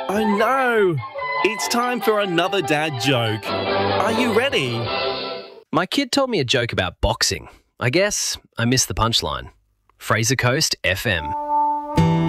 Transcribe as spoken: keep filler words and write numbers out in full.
Oh no! It's time for another dad joke. Are you ready? My kid told me a joke about boxing. I guess I missed the punchline. Fraser Coast F M.